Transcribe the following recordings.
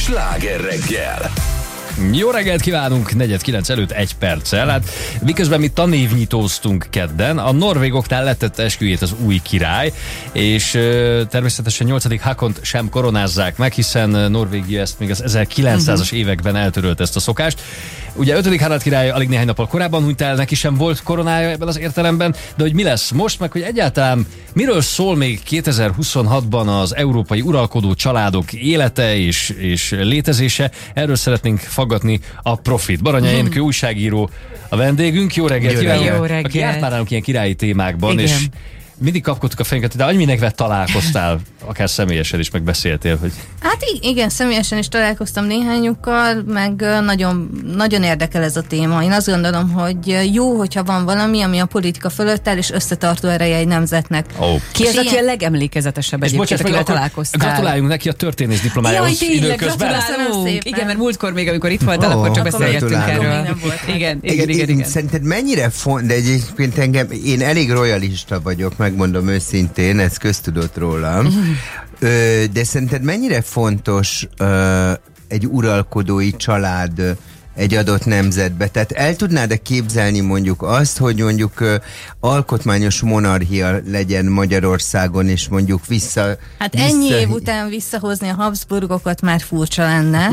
Sláger reggel. Jó reggelt kívánunk, 8:49 előtt 1 perccel. Hát miközben mi tanévnyitóztunk kedden, a norvégoknál letette esküjét az új király, és természetesen 8. Hakont sem koronázzák meg, hiszen Norvégia ezt még az 1900-as években eltörölte ezt a szokást. Ugye 5. Harald király alig néhány nappal korábban hunyt el, neki sem volt koronája ebben az értelemben, de hogy mi lesz most, meg hogy egyáltalán miről szól még 2026-ban az európai uralkodó családok élete és létezése, erről szeretnénk faggatni a profit. Baranya Enikő újságíró a vendégünk, jó reggelt kívánok! Jó reggelt. Aki járt már nálunk ilyen királyi témákban, igen. És mindig kapkodtuk a fejünket, de annyi mindenkivel találkoztál, akár személyesen is megbeszéltél, hogy... Hát igen, személyesen is találkoztam néhányukkal, meg nagyon érdekel ez a téma. Én azt gondolom, hogy jó, hogyha van valami, ami a politika fölött áll, és összetartó ereje egy nemzetnek. Oh. Ki az, aki a legemlékezetesebb egyébként, akivel találkoztál? Gratuláljunk neki a történész diplomájához időközben. Igen, mert múltkor még, amikor itt voltál, akkor csak beszélgettünk erről. Igen. Szerinted mennyire de egyébként engem, én elég royalista vagyok, megmondom őszintén, ez köztudott rólam. De szerinted mennyire fontos egy uralkodói család egy adott nemzetbe? Tehát el tudnád-e képzelni mondjuk azt, hogy mondjuk alkotmányos monarchia legyen Magyarországon, és mondjuk Hát ennyi év után visszahozni a Habsburgokat már furcsa lenne,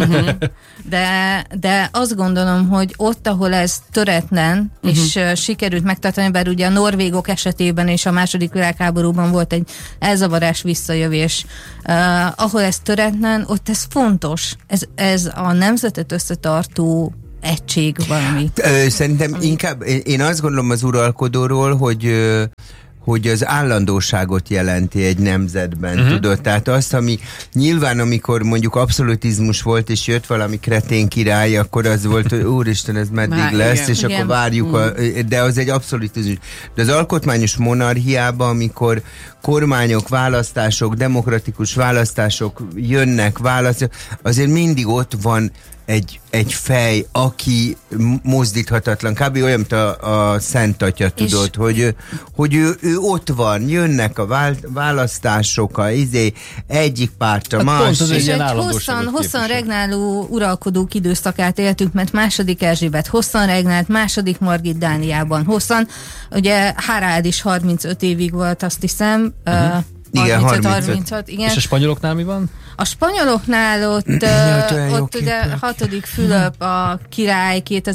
de azt gondolom, hogy ott, ahol ez töretlen, és sikerült megtartani, bár ugye a norvégok esetében és a második világháborúban volt egy elzavarás, visszajövés, ahol ez töretlen, ott ez fontos. Ez a nemzetet összetartó egység valami. Szerintem inkább, én azt gondolom az uralkodóról, hogy az állandóságot jelenti egy nemzetben, tudod? Tehát azt, ami nyilván, amikor mondjuk abszolutizmus volt, és jött valami kretén király, akkor az volt, hogy úristen, ez meddig lesz, igen, és akkor várjuk, de az egy abszolutizmus. De az alkotmányos monarchiában, amikor kormányok, választások, demokratikus választások jönnek, azért mindig ott van egy fej, aki mozdíthatatlan, kb. Olyan, mint a Szent Atya, tudod, hogy ő ott van, jönnek a választások, egyik pártra, másik. És egy hosszan regnáló uralkodók időszakát éltünk, mert második Erzsébet hosszan regnált, második Margit Dániában ugye Harald is 35 évig volt, azt hiszem, igen, 35. Igen. És a spanyoloknál mi van? A spanyoloknál ott ugye 6. Fülöp a király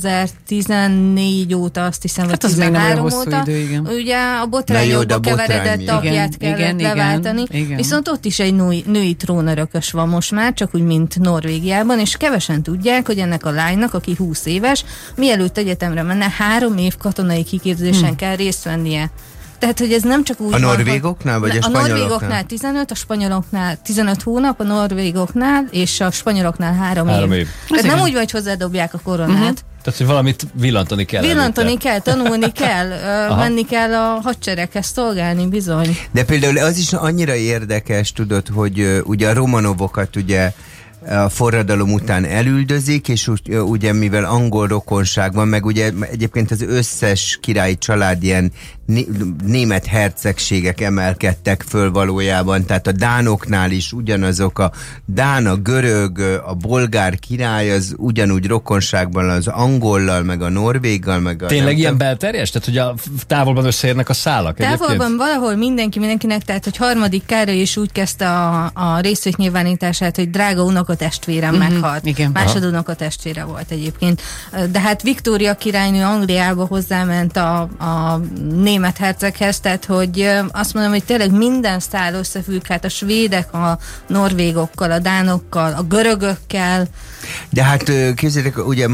2014 óta, azt hiszem, vagy 13 óta. Idő, ugye a botrányokba keveredett apját kellett leváltani. Igen. Viszont ott is egy női trónörökös van most már, csak úgy, mint Norvégiában, és kevesen tudják, hogy ennek a lánynak, aki 20 éves, mielőtt egyetemre menne, 3 év katonai kiképzésen kell részt vennie. Tehát, hogy ez nem csak úgy a norvégoknál, vagy a spanyoloknál? A norvégoknál 15, a spanyoloknál 15 hónap, a norvégoknál, és a spanyoloknál 3 év. Tehát nem úgy, hogy hozzádobják a koronát. Tehát, hogy valamit villantani kell. Villantani kell, tanulni kell, menni kell a hadsereghez szolgálni, bizony. De például az is annyira érdekes, tudod, hogy ugye a Romanovokat ugye a forradalom után elüldözik, és ugye mivel angol rokonság van, meg ugye egyébként az összes királyi család ilyen német hercegségek emelkedtek föl valójában, tehát a dánoknál is ugyanazok a dán, a görög, a bolgár király az ugyanúgy rokonságban az angollal, meg a norvéggal, meg a... Tényleg ilyen belterjes? Tehát, hogy a távolban összeérnek a szálak? Távolban egyébként? Valahol mindenkinek, tehát, hogy 3. Károly is úgy kezdte a részvétnyilvánítását, hogy drága unokatestvérem meghalt. Igen. Másodunok a testvére volt egyébként. De hát Viktória királynő Angliába hozzáment a német herceghez, tehát hogy azt mondom, hogy tényleg minden szál összefügg, hát a svédek, a norvégokkal, a dánokkal, a görögökkel. De hát képzeljétek, ugye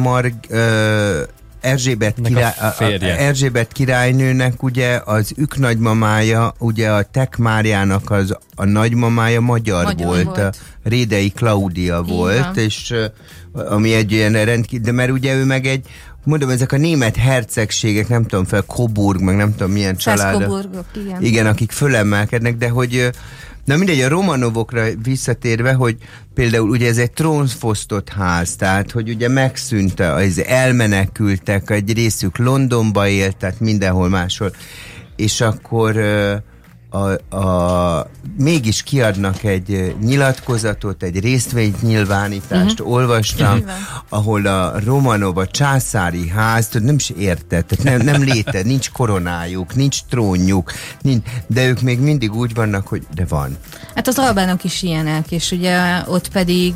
Erzsébet királynőnek ugye az nagymamája, ugye a Tek Máriának a nagymamája magyar volt. Rédei Klaudia volt, és ami egy ilyen de mert ugye ő meg egy, mondom, ezek a német hercegségek, nem tudom fel, Coburg, meg nem tudom milyen családok. Igen, akik fölemelkednek, de hogy na mindegy, a Romanovokra visszatérve, hogy például ugye ez egy trónfosztott ház, tehát hogy ugye megszűnt, elmenekültek, egy részük Londonba élt, tehát mindenhol máshol, és akkor mégis kiadnak egy nyilatkozatot, egy részvénynyilvánítást, olvastam, ahol a Romanov, a császári ház, nem is érted, tehát nem létezik, nincs koronájuk, nincs trónjuk, de ők még mindig úgy vannak, hogy de van. Hát az albánok is ilyenek, és ugye ott pedig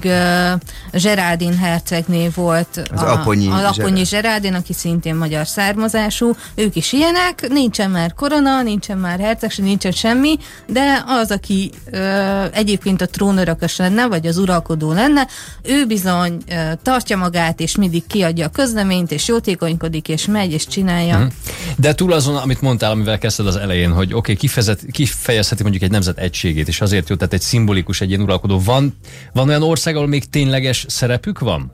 Zserádin hercegné volt az Aponyi Zserádin, aki szintén magyar származású, ők is ilyenek, nincsen már korona, nincsen már hercegség, nincsen semmi, de az, aki egyébként a trónörökös lenne, vagy az uralkodó lenne, ő bizony tartja magát, és mindig kiadja a közleményt, és jótékonykodik, és megy, és csinálja. De túl azon, amit mondtál, amivel kezdted az elején, hogy oké, kifejezheti mondjuk egy nemzet egységét, és azért jó, tehát egy szimbolikus, egy ilyen uralkodó. Van olyan ország, ahol még tényleges szerepük van?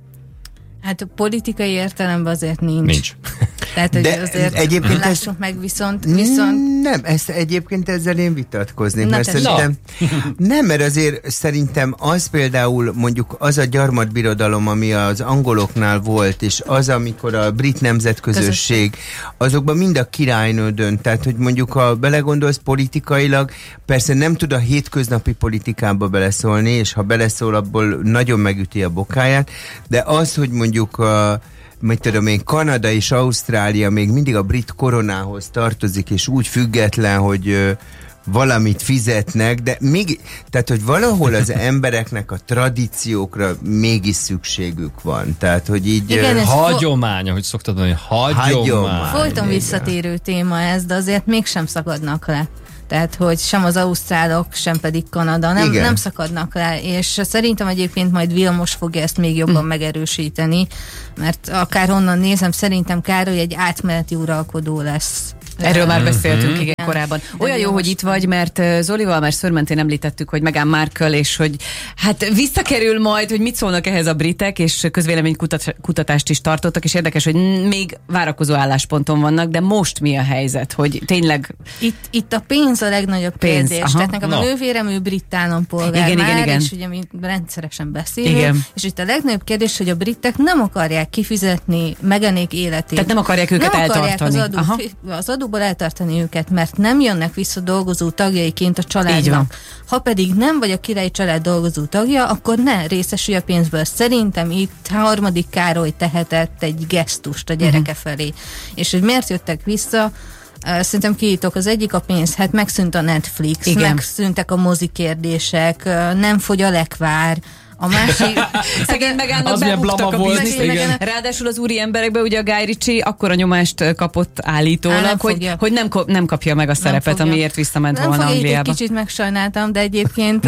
Hát a politikai értelemben azért nincs. Tehát, hogy de azért egyébként lássunk meg, viszont... Nem, egyébként ezzel én vitatkoznék, mert szerintem... Nem, mert azért szerintem az például mondjuk az a gyarmatbirodalom, ami az angoloknál volt, és az, amikor a brit nemzetközösség, azokban mind a királynő dönt. Tehát, hogy mondjuk ha belegondolsz politikailag, persze nem tud a hétköznapi politikába beleszólni, és ha beleszól, abból nagyon megüti a bokáját, de az, hogy mondjuk mit tudom én, Kanada és Ausztrália még mindig a brit koronához tartozik, és úgy független, hogy valamit fizetnek, de még, tehát, hogy valahol az embereknek a tradíciókra mégis szükségük van. Tehát, hogy így... Igen, hagyomány, ahogy szoktad mondani, hagyomány. Folyton visszatérő téma ez, de azért mégsem szakadnak le. Tehát, hogy sem az ausztrálok, sem pedig Kanada nem szakadnak le, és szerintem egyébként majd Vilmos fogja ezt még jobban megerősíteni, mert akárhonnan nézem, szerintem Károly egy átmeneti uralkodó lesz. Erről már beszéltünk, igen, korábban. Olyan jó, hogy itt vagy, mert Zolival már szörmentén említettük, hogy Meghan Markle, és hogy hát visszakerül majd, hogy mit szólnak ehhez a britek, és közvéleménykutatást is tartottak, és érdekes, hogy még várakozó állásponton vannak, de most mi a helyzet, hogy tényleg... Itt a pénz a legnagyobb kérdés. Tehát nekem a nővérem, ő brit állampolgár igen. És ugye mi rendszeresen beszélünk, igen. És itt a legnagyobb kérdés, hogy a britek nem akarják kifizetni Meghanék életét. Tehát nem akarják őket eltartani. Az adóból eltartani őket, mert nem jönnek vissza dolgozó tagjaiként a családnak. Ha pedig nem vagy a királyi család dolgozó tagja, akkor ne részesülj a pénzből. Szerintem itt harmadik Károly tehetett egy gesztust a gyereke felé. És hogy miért jöttek vissza, szerintem kiítok, az egyik a pénz, hát megszűnt a Netflix, megszűntek a mozikérdések, nem fogy a lekvár, a másik... Szegény Meghannak bebuktak a bizniszt. Ráadásul az úri emberekben ugye a Guy Ritchie akkora nyomást kapott állítólag, hogy nem kapja meg a szerepet, amiért visszament volna Angliába. Egy kicsit megsajnáltam, de egyébként...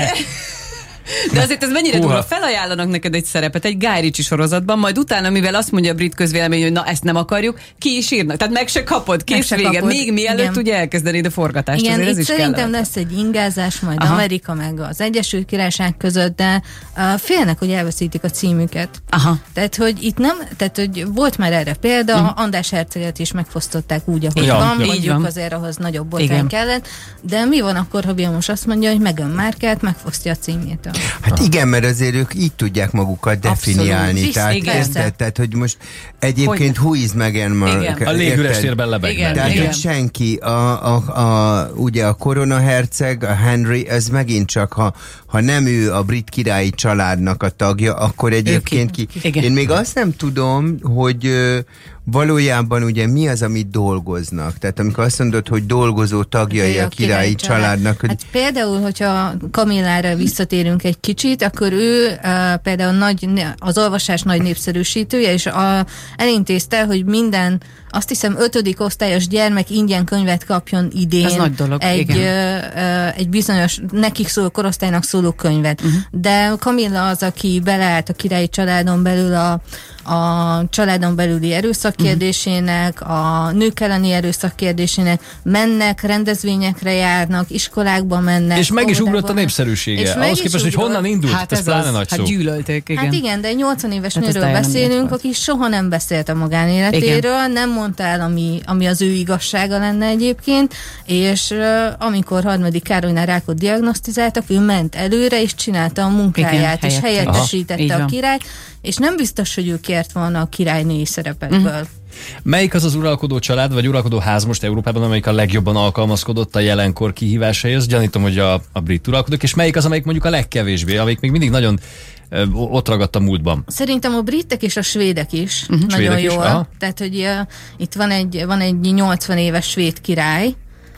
De azért ez mennyire durva, felajánlanak neked egy szerepet egy Guy Ritchie sorozatban, majd utána, mivel azt mondja a brit közvélemény, hogy na ezt nem akarjuk, ki is írnak. Tehát meg se kapod, kész vége. Még mielőtt ugye elkezdenéd a forgatást. Igen, azért ez is szerintem lesz egy ingázás majd Amerika meg az Egyesült Királyság között, de félnek, hogy elveszítik a címüket. Tehát, hogy itt nem, tehát, hogy volt már erre példa, András herceget is megfosztották úgy, ahogy van, mondjuk azért ahhoz nagyobb botrány kellett, de mi van akkor, ha Vilmos azt mondja, hogy Meghan Markle megfosztja a címjét? Hát igen, mert azért ők így tudják magukat definiálni. Tehát, hogy most egyébként who is Meghan Markle? A légüres térben lebegnek. Tehát, hogy senki, ugye a koronaherceg, a Henry, ez megint csak, ha nem ő a brit királyi családnak a tagja, akkor egyébként Én még azt nem tudom, hogy valójában ugye mi az, amit dolgoznak? Tehát amikor azt mondod, hogy dolgozó tagjai a királyi családnak. Hát például, hogyha Kamillára visszatérünk egy kicsit, akkor ő például az olvasás nagy népszerűsítője, és elintézte, hogy minden, azt hiszem 5. osztályos gyermek ingyen könyvet kapjon idén. Ez nagy dolog, egy bizonyos, nekik szóló korosztálynak szóló könyvet. De Kamilla az, aki beleállt a királyi családon belül a családon belüli erőszak kérdésének, a nők elleni erőszak kérdésének, mennek, rendezvényekre járnak, iskolákba mennek. És meg is ugrott a népszerűsége. Ahhoz képest, hogy honnan indult, hát ez pláne nagy szó. Hát gyűlölték, igen. Hát igen, de egy 80 éves nőről beszélünk, aki soha nem beszélt a magánéletéről, nem mondta el, ami az ő igazsága lenne egyébként, és amikor harmadik Károlynál rákot diagnosztizáltak, ő ment előre, és csinálta a munkáját, és helyettesítette a királyt, és nem biztos, hogy ő kért volna a királynői szerepekből. Melyik az uralkodó család, vagy uralkodó ház most Európában, amelyik a legjobban alkalmazkodott a jelenkor kihívásaihoz? Gyanítom, hogy a brit uralkodók, és melyik az, amelyik mondjuk a legkevésbé, amelyik még mindig nagyon ott ragadt a múltban? Szerintem a britek és a svédek is nagyon Svédek jól. is? Tehát, hogy itt van egy 80 éves svéd király,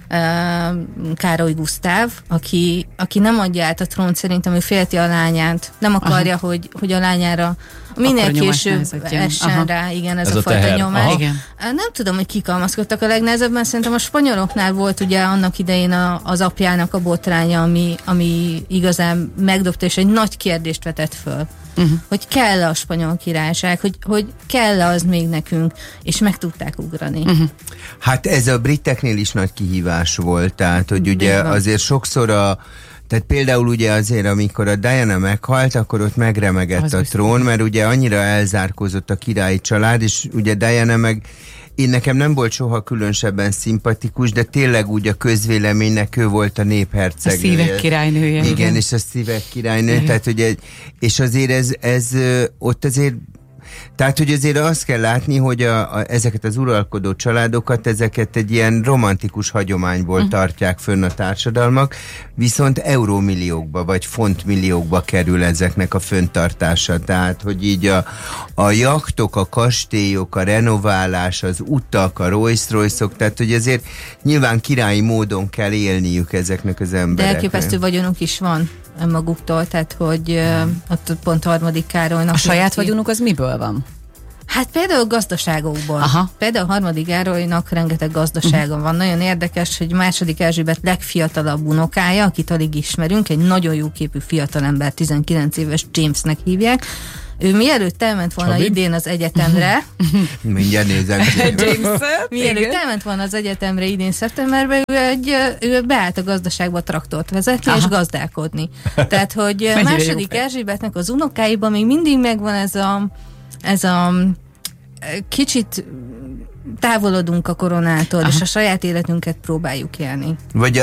Károly Gusztáv, aki nem adja át a trónt, szerintem ő félti a lányát. Nem akarja, hogy a lányára minél később essen rá, igen, ez a fajta nyomás. Nem tudom, hogy kik almazkodtak a legnehezebben, szerintem a spanyoloknál volt ugye annak idején az apjának a botránya, ami igazán megdobta, és egy nagy kérdést vetett föl. Hogy kell a spanyol királyság, hogy kell az még nekünk, és meg tudták ugrani. Hát ez a briteknél is nagy kihívás volt, tehát hogy ugye azért sokszor tehát például ugye azért, amikor a Diana meghalt, akkor ott megremegett az a trón, mert ugye annyira elzárkózott a királyi család, és ugye Diana meg nekem nem volt soha különösebben szimpatikus, de tényleg úgy a közvéleménynek ő volt a néphercegnője. A szívek királynője. Igen, és a szívek királynő, tehát ugye, és azért ez ott azért, tehát, hogy azért azt kell látni, hogy ezeket az uralkodó családokat, ezeket egy ilyen romantikus hagyományból tartják fönn a társadalmak, viszont eurómilliókba vagy fontmilliókba kerül ezeknek a föntartása. Tehát, hogy így a jachtok, a kastélyok, a renoválás, az utak, a Rolls-Royce-ok, tehát, hogy azért nyilván királyi módon kell élniük ezeknek az embereknek. De elképesztő vagyonuk is van maguktól, tehát hogy ott pont harmadik Károlynak... A saját vagyonuk az miből van? Hát például gazdaságokból. Például a harmadik Károlynak rengeteg gazdasága van. Nagyon érdekes, hogy második Erzsébet legfiatalabb unokája, akit alig ismerünk, egy nagyon jóképű fiatalember, 19 éves, Jamesnek hívják. Ő mielőtt elment volna idén az egyetemre, mindjárt nézem. mielőtt elment volna az egyetemre idén szeptemberben, ő beállt a gazdaságba traktort vezetni és gazdálkodni. Tehát, hogy második Erzsébetnek az unokáiban még mindig megvan ez a kicsit távolodunk a koronától, és a saját életünket próbáljuk élni.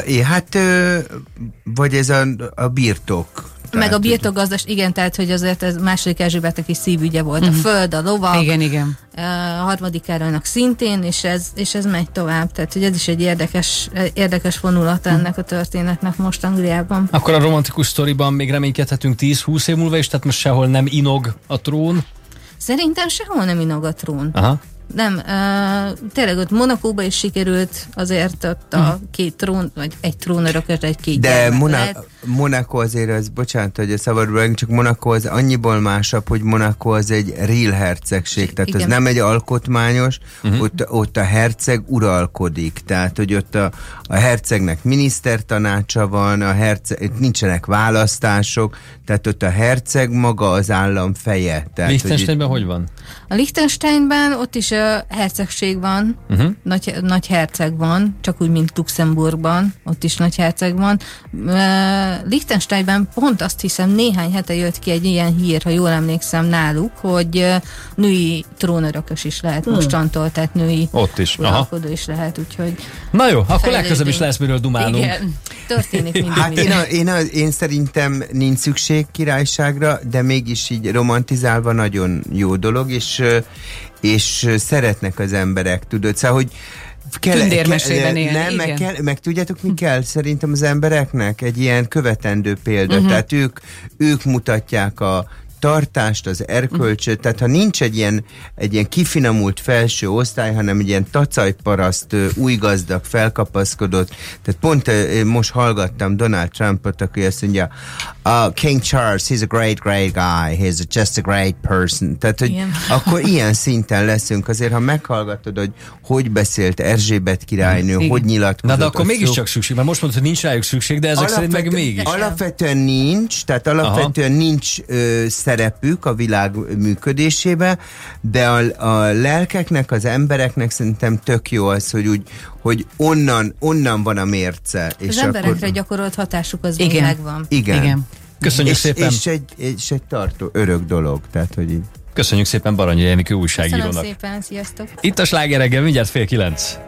Vagy ez a birtok. Meg a birtokgazdaság, igen, tehát, hogy azért ez második Erzsébetnek is szívügye volt. A föld, a lovak. Igen. A harmadik Károlynak szintén, és ez megy tovább. Tehát, hogy ez is egy érdekes vonulata ennek a történetnek most Angliában. Akkor a romantikus sztoriban még reménykedhetünk 10-20 év múlva is, tehát most sehol nem inog a trón? Szerintem sehol nem inog a trón. Nem, tényleg ott Monacóba is sikerült azért ott a két trón, vagy egy trónörökös, egy-két de Monaco azért, az, bocsánat, hogy a szabadban, csak Monaco az annyiból másabb, hogy Monaco az egy real hercegség, tehát igen. Az nem egy alkotmányos, ott a herceg uralkodik, tehát hogy ott a hercegnek minisztertanácsa van, nincsenek választások, tehát ott a herceg maga az állam feje. Liechtensteinben hogy van? A Liechtensteinben ott is hercegség van, nagy herceg van, csak úgy, mint Luxemburgban, ott is nagy herceg van. Liechtensteinben pont azt hiszem néhány hete jött ki egy ilyen hír, ha jól emlékszem náluk, hogy női trónörökös is lehet mostantól, tehát női uralkodó is lehet, úgyhogy... Na jó, akkor legközelebb is lesz miről dumálnunk. Igen, történik minden. Hát én szerintem nincs szükség királyságra, de mégis így romantizálva nagyon jó dolog, és szeretnek az emberek, tudod, szóval, hogy tündérmesében élni, meg tudjátok, mi kell szerintem az embereknek? Egy ilyen követendő példa. Tehát ők mutatják a tartást, az erkölcsöt, tehát ha nincs egy ilyen kifinomult felső osztály, hanem egy ilyen tacajparaszt, új gazdag, felkapaszkodott, tehát pont most hallgattam Donald Trumpot, aki azt mondja, King Charles, he's a great guy, he's just a great person. Tehát, hogy akkor ilyen szinten leszünk. Azért, ha meghallgatod, hogy beszélt Erzsébet királynő, hogy nyilatkozott. Na, de akkor mégiscsak szükség, mert most mondod, hogy nincs rájuk szükség, de ezek szerint meg mégis. Alapvetően nincs, tehát alapvetően nincs szerepük a világ működésébe, de a lelkeknek, az embereknek szerintem tök jó az, hogy onnan van a mérce. Az emberekre gyakorolt hatásuk az még megvan. Igen. Köszönjük szépen. És egy tartó, örök dolog. Tehát, hogy így. Köszönjük szépen Baranyi Enikő újságírónak. Köszönöm szépen, sziasztok. Itt a Sláger reggel, mindjárt 8:30.